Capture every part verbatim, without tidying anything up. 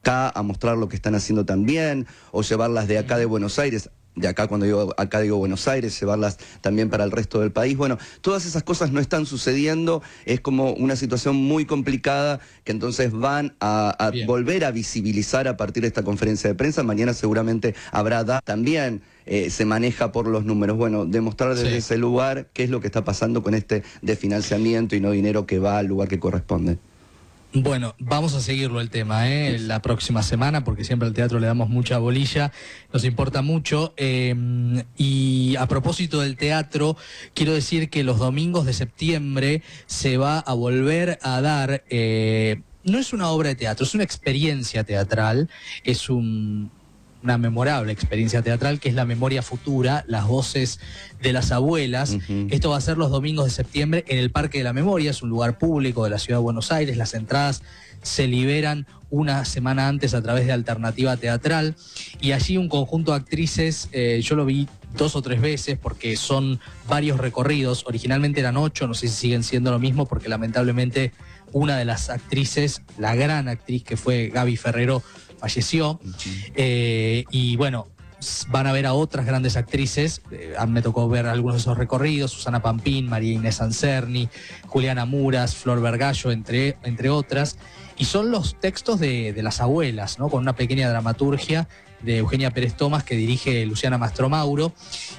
acá a mostrar lo que están haciendo también, o llevarlas de acá de Buenos Aires. De acá, cuando digo acá digo Buenos Aires, llevarlas también para el resto del país. Bueno, todas esas cosas no están sucediendo, es como una situación muy complicada que entonces van a, a volver a visibilizar a partir de esta conferencia de prensa. Mañana seguramente habrá da también. Eh, se maneja por los números. Bueno, demostrar desde sí. ese lugar qué es lo que está pasando con este desfinanciamiento y no dinero que va al lugar que corresponde. Bueno, vamos a seguirlo el tema, ¿eh? la próxima semana, porque siempre al teatro le damos mucha bolilla, nos importa mucho. Eh, y a propósito del teatro, quiero decir que los domingos de septiembre se va a volver a dar, eh, no es una obra de teatro, es una experiencia teatral, es un... una memorable experiencia teatral que es La Memoria Futura, las voces de las abuelas. Uh-huh. Esto va a ser los domingos de septiembre en el Parque de la Memoria, es un lugar público de la Ciudad de Buenos Aires. Las entradas se liberan una semana antes a través de Alternativa Teatral y allí un conjunto de actrices, eh, yo lo vi dos o tres veces porque son varios recorridos, originalmente eran ocho, no sé si siguen siendo lo mismo porque lamentablemente una de las actrices, la gran actriz que fue Gaby Ferrero, falleció. Uh-huh. eh, y bueno, van a ver a otras grandes actrices. Eh, me tocó ver algunos de esos recorridos: Susana Pampín, María Inés Anserni, Juliana Muras, Flor Vergallo, entre, entre otras. Y son los textos de, de las abuelas, ¿no? Con una pequeña dramaturgia de Eugenia Pérez Tomás que dirige Luciana Mastromauro.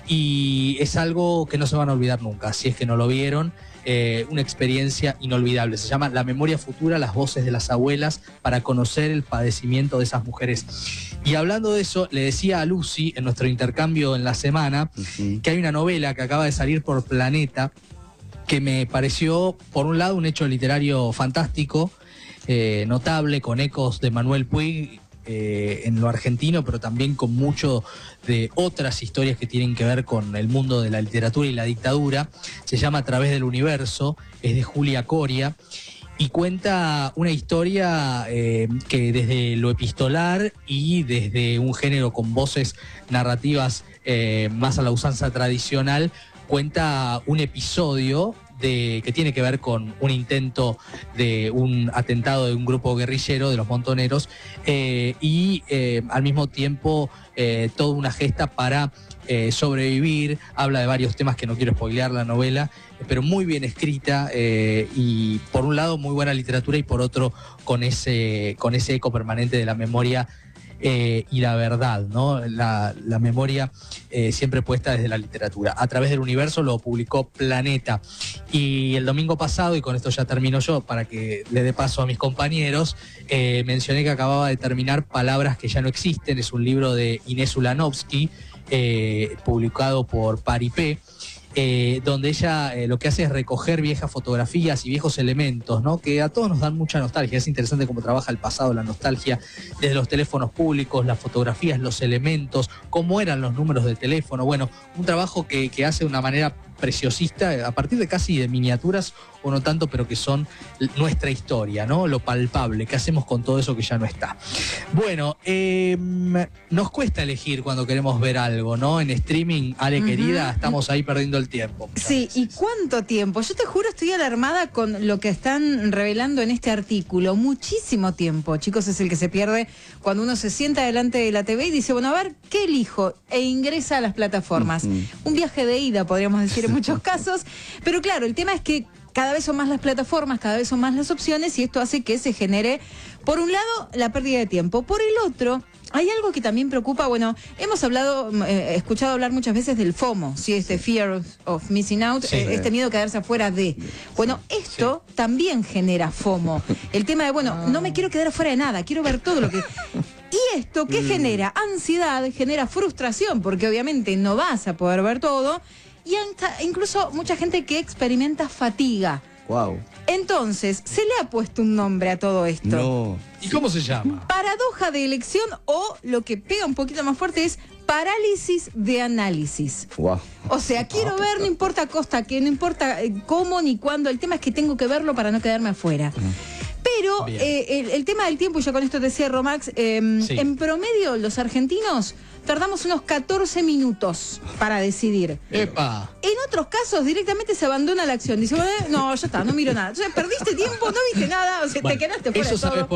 Y es algo que no se van a olvidar nunca, si es que no lo vieron. Eh, una experiencia inolvidable. Se llama La Memoria Futura, las voces de las abuelas, para conocer el padecimiento de esas mujeres. Y hablando de eso, le decía a Lucy en nuestro intercambio en la semana uh-huh. que hay una novela que acaba de salir por Planeta que me pareció, por un lado, un hecho literario fantástico, eh, notable, con ecos de Manuel Puig Eh, en lo argentino, pero también con mucho de otras historias que tienen que ver con el mundo de la literatura y la dictadura. Se llama A Través del Universo, es de Julia Coria y cuenta una historia eh, que desde lo epistolar y desde un género con voces narrativas eh, más a la usanza tradicional, cuenta un episodio De, que tiene que ver con un intento de un atentado de un grupo guerrillero de los Montoneros eh, y eh, al mismo tiempo eh, toda una gesta para eh, sobrevivir. Habla de varios temas que no quiero spoilear la novela, pero muy bien escrita eh, y por un lado muy buena literatura y por otro con ese, con ese eco permanente de la memoria Eh, y la verdad, ¿no? La, la memoria eh, siempre puesta desde la literatura. A Través del Universo lo publicó Planeta. Y el domingo pasado, y con esto ya termino yo, para que le dé paso a mis compañeros, eh, mencioné que acababa de terminar Palabras que ya no existen. Es un libro de Inés Ulanovsky, eh, publicado por Paripé. Eh, donde ella eh, lo que hace es recoger viejas fotografías y viejos elementos, ¿no? Que a todos nos dan mucha nostalgia. Es interesante cómo trabaja el pasado, la nostalgia, desde los teléfonos públicos, las fotografías, los elementos, cómo eran los números de teléfono. Bueno, un trabajo que, que hace de una manera preciosista, a partir de casi de miniaturas, o no tanto, pero que son nuestra historia, ¿no? Lo palpable, ¿qué hacemos con todo eso que ya no está? Bueno, eh, nos cuesta elegir cuando queremos ver algo, ¿no? En streaming, Ale, uh-huh. querida, estamos ahí perdiendo el tiempo. Sí, veces. ¿Y cuánto tiempo? Yo te juro, estoy alarmada con lo que están revelando en este artículo. Muchísimo tiempo, chicos, es el que se pierde cuando uno se sienta delante de la T V y dice, bueno, a ver, ¿qué elijo? E ingresa a las plataformas. Uh-huh. Un viaje de ida, podríamos decir en muchos casos. Pero claro, el tema es que cada vez son más las plataformas, cada vez son más las opciones y esto hace que se genere, por un lado, la pérdida de tiempo. Por el otro, hay algo que también preocupa. Bueno, hemos hablado, eh, escuchado hablar muchas veces del FOMO, ¿sí? Este Fear of, of Missing Out, sí, eh, este miedo a quedarse afuera de. Bueno, esto sí. también genera FOMO. El tema de, bueno, no me quiero quedar afuera de nada, quiero ver todo lo que... ¿Y esto qué mm. genera? Ansiedad, genera frustración, porque obviamente no vas a poder ver todo. Y incluso mucha gente que experimenta fatiga. Wow. Entonces, se le ha puesto un nombre a todo esto. No. ¿Y cómo se llama? Paradoja de elección, o lo que pega un poquito más fuerte es parálisis de análisis. Wow. O sea, quiero wow. ver, no importa costa, que no importa cómo ni cuándo, el tema es que tengo que verlo para no quedarme afuera. Uh-huh. Pero eh, el, el tema del tiempo, y ya con esto te cierro, Max, eh, sí. en promedio los argentinos tardamos unos catorce minutos para decidir. ¡Epa! En otros casos directamente se abandona la acción. Dice, bueno, no, ya está, no miro nada. Entonces perdiste tiempo, no viste nada, o sea, bueno, te quedaste fuera de todo.